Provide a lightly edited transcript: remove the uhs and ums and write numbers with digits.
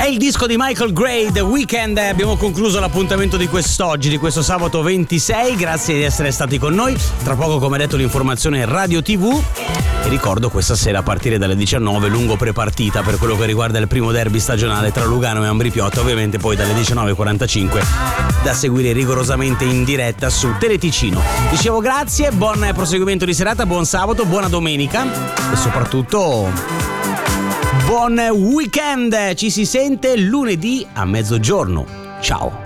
È il disco di Michael Gray, The Weeknd. Abbiamo concluso l'appuntamento di quest'oggi, di questo sabato 26. Grazie di essere stati con noi. Tra poco, come detto, l'informazione Radio TV. E ricordo questa sera a partire dalle 19 lungo prepartita per quello che riguarda il primo derby stagionale tra Lugano e Ambri Piotta, ovviamente poi dalle 19.45 da seguire rigorosamente in diretta su Teleticino. Dicevo grazie, buon proseguimento di serata, buon sabato, buona domenica e soprattutto buon weekend. Ci si sente lunedì a mezzogiorno. Ciao.